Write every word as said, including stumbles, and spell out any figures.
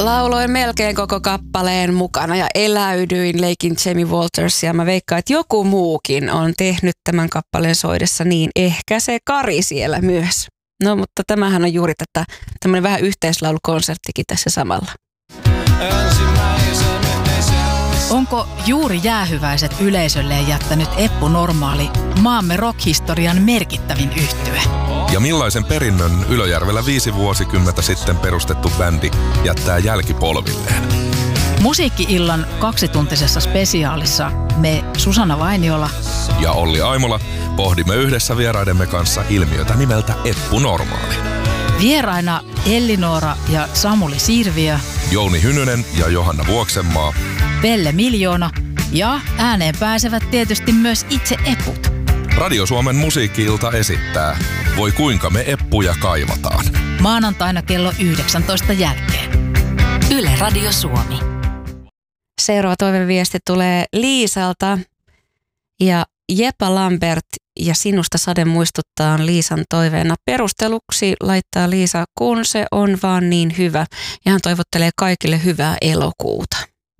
Lauloin melkein koko kappaleen mukana ja eläydyin leikin Jamie Waltersia. Mä veikkaan, että joku muukin on tehnyt tämän kappaleen soidessa niin. Ehkä se Kari siellä myös. No, mutta tämähän on juuri tätä, tämmöinen vähän yhteislaulukonserttikin tässä samalla. Onko juuri jäähyväiset yleisölleen jättänyt Eppu Normaali maamme rock-historian merkittävin yhtye? Ja millaisen perinnön Ylöjärvellä viisi vuosikymmentä sitten perustettu bändi jättää jälkipolvilleen? Musiikki-illan kaksituntisessa spesiaalissa me Susanna Vainiola ja Olli Aimola pohdimme yhdessä vieraidemme kanssa ilmiötä nimeltä Eppu Normaali. Vieraina Elli-Noora ja Samuli Sirviö, Jouni Hynynen ja Johanna Vuoksenmaa, Pelle Miljoona ja ääneen pääsevät tietysti myös itse eput. Radio Suomen musiikki-ilta esittää Voi kuinka me eppuja kaivataan. Maanantaina kello yhdeksäntoista jälkeen. Yle Radio Suomi. Seuraava toiveviesti tulee Liisalta ja Jepa Lambert ja Sinusta sade muistuttaa on Liisan toiveena. Perusteluksi laittaa Liisa, kun se on vaan niin hyvä. Ja hän toivottelee kaikille hyvää elokuuta.